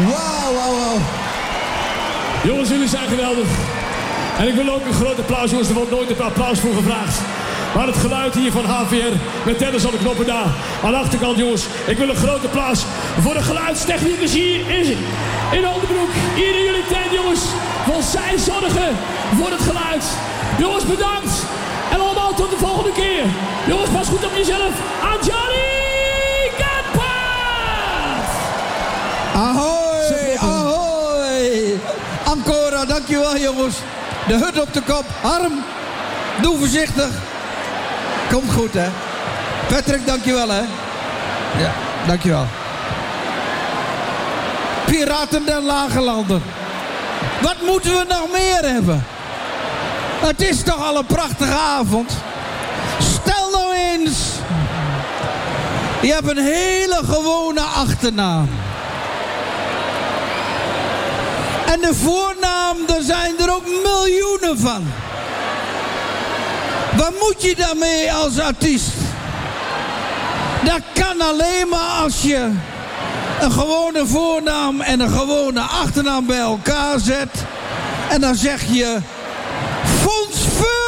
Wauw. Jongens, jullie zijn geweldig. En ik wil ook een groot applaus, jongens. Er wordt nooit een applaus voor gevraagd. Maar het geluid hier van HVR, met tellers aan de knoppen daar. Aan de achterkant, jongens. Ik wil een groot applaus voor de geluidstechnicus hier in Oldenbroek. Hier in jullie tent, jongens. Want zij zorgen voor het geluid. Jongens, bedankt. En allemaal tot de volgende keer. Jongens, pas goed op jezelf. Aan Johnny Gatpaard. Ahoy. Ancora, dankjewel jongens. De hut op de kop. Harm, doe voorzichtig. Komt goed, hè. Patrick, dankjewel, hè. Ja, dankjewel. Piraten den Lage Landen. Wat moeten we nog meer hebben? Het is toch al een prachtige avond. Stel nou eens. Je hebt een hele gewone achternaam. En de voornaam, daar zijn er ook miljoenen van. Wat moet je daarmee als artiest? Dat kan alleen maar als je een gewone voornaam en een gewone achternaam bij elkaar zet. En dan zeg je Fons Voor.